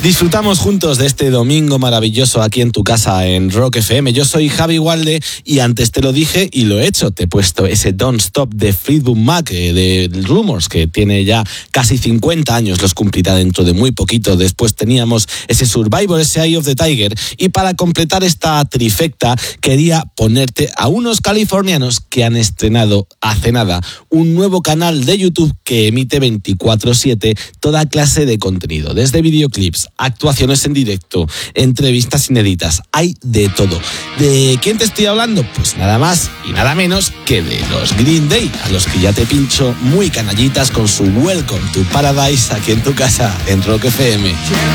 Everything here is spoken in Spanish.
Disfrutamos juntos de este domingo maravilloso aquí en tu casa en Rock FM. Yo soy Javi Walde y antes te lo dije y lo he hecho. Te he puesto ese Don't Stop de Fleetwood Mac, de Rumours, que tiene ya casi 50 años, los cumplirá dentro de muy poquito. Después teníamos ese Survivor, ese Eye of the Tiger. Y para completar esta trifecta, quería ponerte a unos californianos que han estrenado hace nada un nuevo canal de YouTube que emite 24/7 toda clase de contenido, desde videoclips, actuaciones en directo, entrevistas inéditas, hay de todo. ¿De quién te estoy hablando? Pues nada más y nada menos que de los Green Day, a los que ya te pincho muy canallitas con su Welcome to Paradise aquí en tu casa en Rock FM.